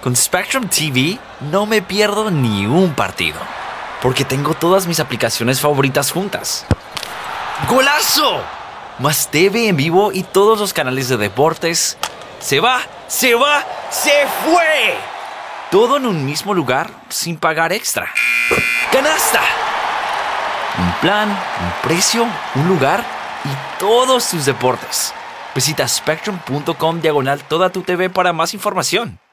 Con Spectrum TV no me pierdo ni un partido, porque tengo todas mis aplicaciones favoritas juntas. ¡Golazo! Más TV en vivo y todos los canales de deportes. ¡Se va! ¡Se va! ¡Se fue! Todo en un mismo lugar sin pagar extra. ¡Canasta! Un plan, un precio, un lugar y todos tus deportes. Visita spectrum.com/toda tu TV para más información.